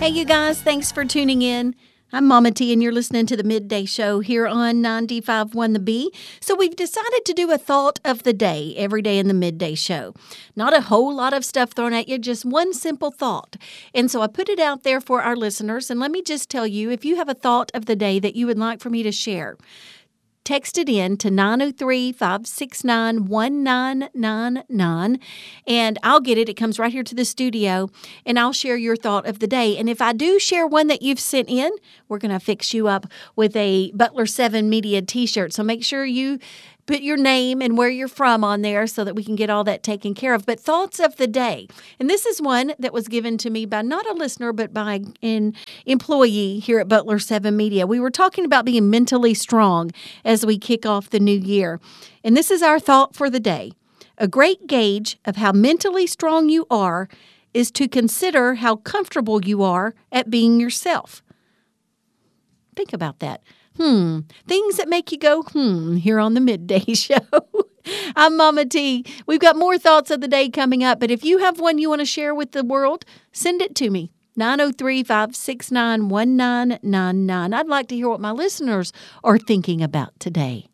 Hey, you guys, thanks for tuning in. I'm Mama T, and you're listening to the Midday Show here on 95.1 The B. So we've decided to do a thought of the day every day in the Midday Show. Not a whole lot of stuff thrown at you, just one simple thought. And so I put it out there for our listeners, and let me just tell you, if you have a thought of the day that you would like for me to share, text it in to 903-569-1999, and I'll get it. It comes right here to the studio, and I'll share your thought of the day. And if I do share one that you've sent in, we're going to fix you up with a Butler 7 Media t-shirt. So make sure you put your name and where you're from on there so that we can get all that taken care of. But thoughts of the day. And this is one that was given to me by not a listener, but by an employee here at Butler 7 Media. We were talking about being mentally strong as we kick off the new year. And this is our thought for the day. A great gauge of how mentally strong you are is to consider how comfortable you are at being yourself. Think about that. Things that make you go, here on the Midday Show. I'm Mama T. We've got more thoughts of the day coming up, but if you have one you want to share with the world, send it to me. 903-569-1999. I'd like to hear what my listeners are thinking about today.